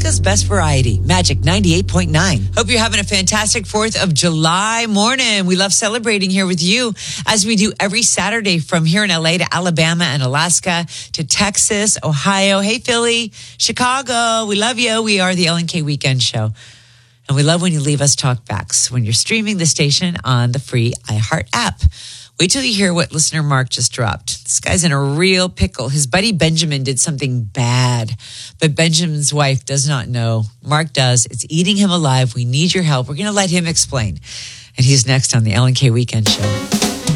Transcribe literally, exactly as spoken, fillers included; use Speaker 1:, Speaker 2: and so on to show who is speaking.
Speaker 1: America's best variety, Magic ninety-eight point nine. Hope you're having a fantastic fourth of July morning. We love celebrating here with you as we do every Saturday from here in L A to Alabama and Alaska to Texas, Ohio. Hey, Philly, Chicago. We love you. We are the L N K Weekend Show. And we love when you leave us talkbacks when you're streaming the station on the free iHeart app. Wait till you hear what listener Mark just dropped. This guy's in a real pickle. His buddy Benjamin did something bad, but Benjamin's wife does not know. Mark does. It's eating him alive. We need your help. We're going to let him explain. And he's next on the L N K Weekend Show.